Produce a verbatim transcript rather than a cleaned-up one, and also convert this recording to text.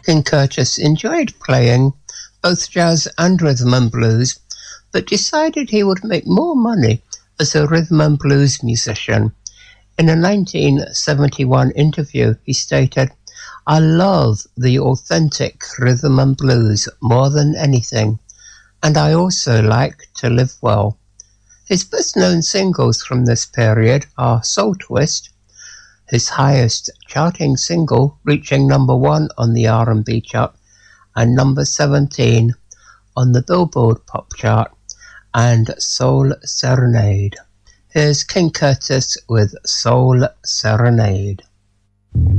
King Curtis enjoyed playing both jazz and rhythm and blues, but decided he would make more money as a rhythm and blues musician. In a nineteen seventy-one interview, he stated, "I love the authentic rhythm and blues more than anything, and I also like to live well." His best-known singles from this period are Soul Twist, his highest charting single, reaching number one on the R and B chart and number seventeen on the Billboard Pop chart, and Soul Serenade. Here's King Curtis with Soul Serenade.